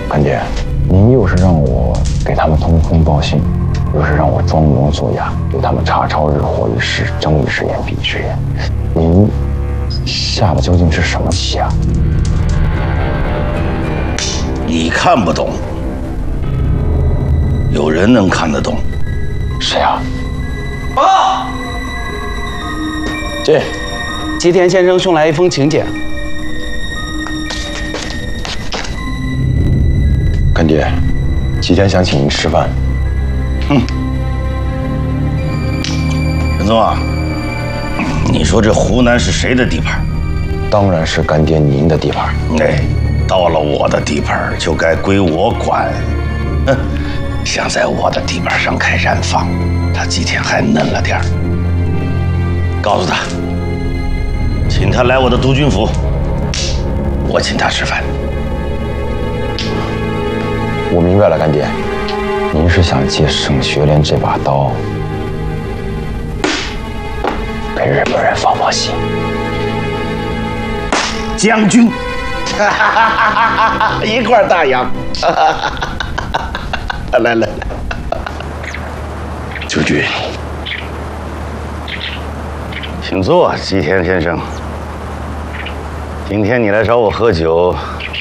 干爹，您又是让我给他们通风报信，又是让我装模作样，对他们查抄日货一事，睁一只眼闭一只眼。您下的究竟是什么棋啊？ 你看不懂，有人能看得懂。 谁啊？ 报告， 这吉田先生送来一封请柬。 干爹，吉田想请您吃饭。 陈总啊，你说这湖南是谁的地盘？ 当然是干爹您的地盘。 哎，到了我的地盘就该归我管。哼，想在我的地盘上开染坊，他吉田还嫩了点儿。告诉他，请他来我的督军府，我请他吃饭。 我明白了，干爹，您是想借沈学莲这把刀，给日本人放放心。 将军，一块大洋。来， 将军， 请坐，吉田先生。今天你来找我喝酒，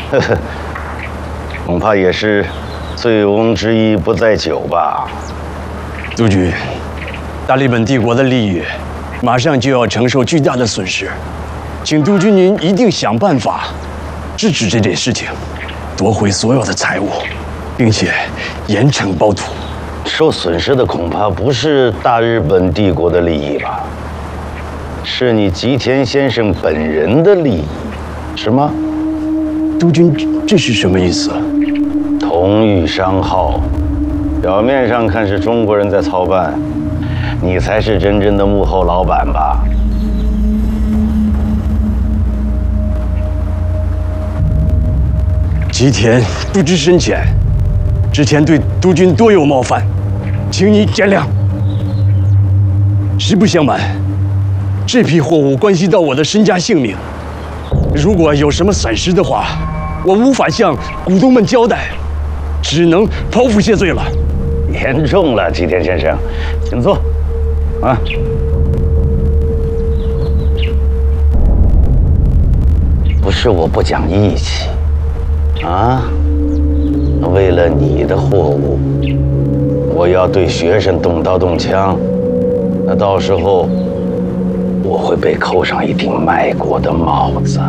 恐怕也是醉翁之意不在酒吧。 督军，大日本帝国的利益马上就要承受巨大的损失，请督军您一定想办法制止这件事情，夺回所有的财物，并且严惩暴徒。 受损失的恐怕不是大日本帝国的利益吧，是你吉田先生本人的利益，是吗？ 督军，这是什么意思？ 同玉商号，表面上看是中国人在操办，你才是真正的幕后老板吧？ 吉田不知深浅，之前对督军多有冒犯，请你见谅。实不相瞒，这批货物关系到我的身家性命，如果有什么闪失的话，我无法向股东们交代，只能剖腹谢罪了。 严重了，吉田先生，请坐。啊，不是我不讲义气，啊，为了你的货物，我要对学生动刀动枪，那到时候我会被扣上一顶卖国的帽子。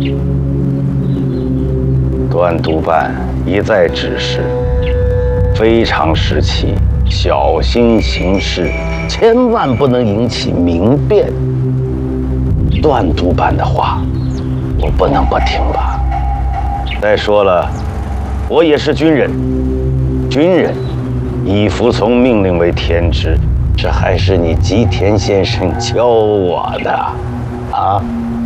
段督办一再指示，非常时期小心行事，千万不能引起民变。段督办的话，我不能不听吧？再说了，我也是军人，军人以服从命令为天职，这还是你吉田先生教我的，啊！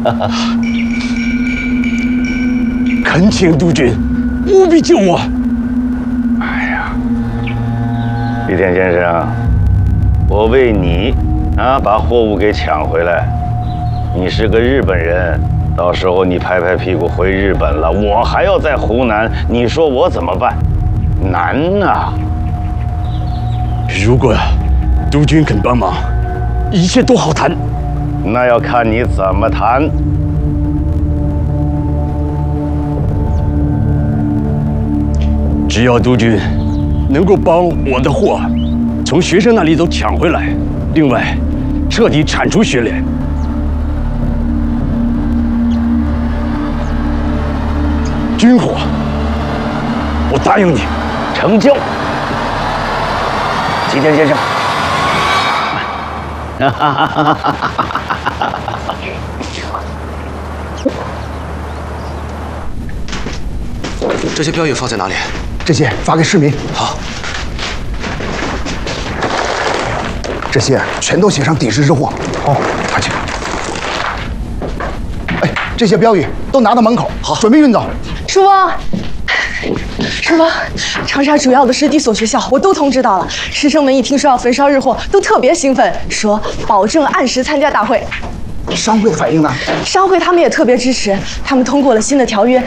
恳请督军务必救我！ 哎呀，吉田先生，我为你把货物给抢回来。你是个日本人，到时候你拍拍屁股回日本了，我还要在湖南，你说我怎么办？难啊！ 如果督军肯帮忙，一切都好谈。 那要看你怎么谈。 只要督军能够帮我的货从学生那里都抢回来，另外彻底铲除学联，军火我答应你。 成交。吉田先生， 这些标语放在哪里？ 这些发给市民。 好。 这些全都写上抵制之货。哦，快去。哎，这些标语都拿到门口，好，准备运走。 叔伯，叔伯，长沙主要的是第所学校，我都通知到了。师生们一听说要焚烧日货，都特别兴奋，说保证按时参加大会。 商会的反应呢？ 商会他们也特别支持，他们通过了新的条约，